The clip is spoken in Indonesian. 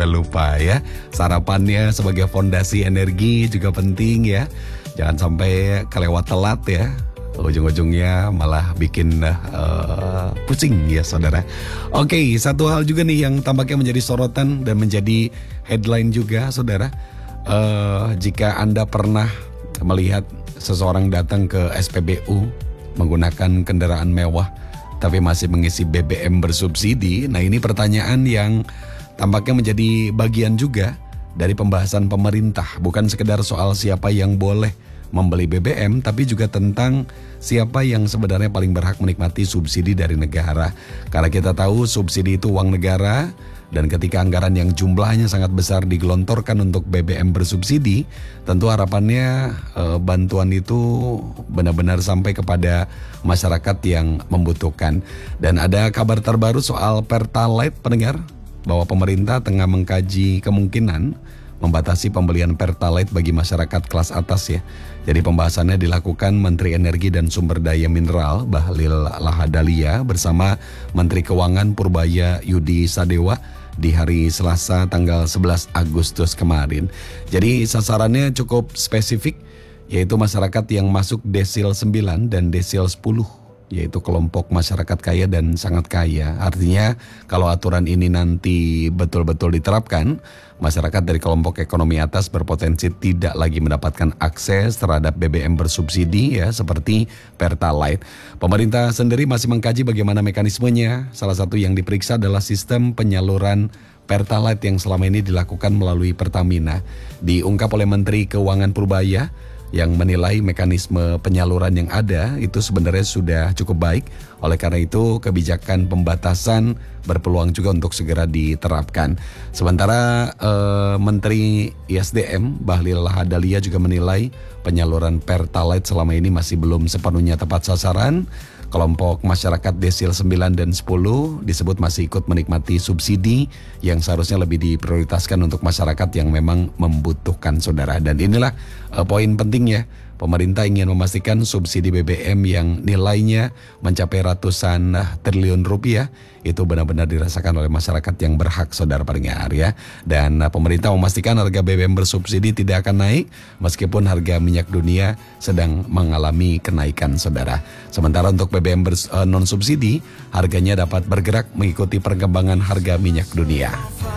sampai lupa ya. Sarapannya sebagai fondasi energi juga penting ya. Jangan sampai kelewat telat ya. Ujung-ujungnya malah bikin pusing ya saudara. Oke, satu hal juga nih yang tampaknya menjadi sorotan dan menjadi headline juga saudara. Jika Anda pernah melihat seseorang datang ke SPBU menggunakan kendaraan mewah tapi masih mengisi BBM bersubsidi. Nah, ini pertanyaan yang tampaknya menjadi bagian juga dari pembahasan pemerintah. Bukan sekedar soal siapa yang boleh membeli BBM, tapi juga tentang siapa yang sebenarnya paling berhak menikmati subsidi dari negara. Karena kita tahu subsidi itu uang negara, dan ketika anggaran yang jumlahnya sangat besar digelontorkan untuk BBM bersubsidi, tentu harapannya bantuan itu benar-benar sampai kepada masyarakat yang membutuhkan. Dan ada kabar terbaru soal Pertalite pendengar, bahwa pemerintah tengah mengkaji kemungkinan membatasi pembelian Pertalite bagi masyarakat kelas atas ya. Jadi pembahasannya dilakukan Menteri Energi dan Sumber Daya Mineral Bahlil Lahadalia bersama Menteri Keuangan Purbaya Yudi Sadewa di hari Selasa tanggal 11 Agustus kemarin. Jadi sasarannya cukup spesifik, yaitu masyarakat yang masuk desil 9 dan desil 10, yaitu kelompok masyarakat kaya dan sangat kaya. Artinya kalau aturan ini nanti betul-betul diterapkan, masyarakat dari kelompok ekonomi atas berpotensi tidak lagi mendapatkan akses terhadap BBM bersubsidi ya, seperti Pertalite. Pemerintah sendiri masih mengkaji bagaimana mekanismenya. Salah satu yang diperiksa adalah sistem penyaluran Pertalite yang selama ini dilakukan melalui Pertamina. Diungkap oleh Menteri Keuangan Purbaya yang menilai mekanisme penyaluran yang ada itu sebenarnya sudah cukup baik. Oleh karena itu kebijakan pembatasan berpeluang juga untuk segera diterapkan. Sementara Menteri ISDM Bahlil Lahadalia juga menilai penyaluran Pertalite selama ini masih belum sepenuhnya tepat sasaran. Kelompok masyarakat desil 9 dan 10 disebut masih ikut menikmati subsidi yang seharusnya lebih diprioritaskan untuk masyarakat yang memang membutuhkan saudara. Dan inilah poin pentingnya. Pemerintah ingin memastikan subsidi BBM yang nilainya mencapai ratusan triliun rupiah itu benar-benar dirasakan oleh masyarakat yang berhak saudara pendengar ya. Dan pemerintah memastikan harga BBM bersubsidi tidak akan naik meskipun harga minyak dunia sedang mengalami kenaikan saudara. Sementara untuk BBM non subsidi harganya dapat bergerak mengikuti perkembangan harga minyak dunia.